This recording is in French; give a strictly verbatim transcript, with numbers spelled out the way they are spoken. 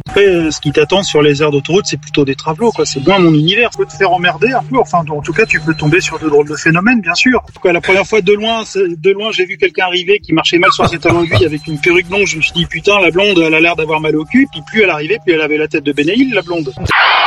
Après, euh, ce qui t'attend sur les aires d'autoroute, c'est plutôt des travelots, quoi. C'est moins mon univers. Tu peux te faire emmerder un peu. Enfin, en tout cas, tu peux tomber sur de drôles de phénomènes, bien sûr. En tout cas, la première fois, de loin, de loin, j'ai vu quelqu'un arriver qui marchait mal sur ses talons aiguilles avec une perruque blonde. Je me suis dit, putain, la blonde, elle a l'air d'avoir mal au cul. Puis plus elle arrivait, plus elle avait la tête de Bénéil, la blonde.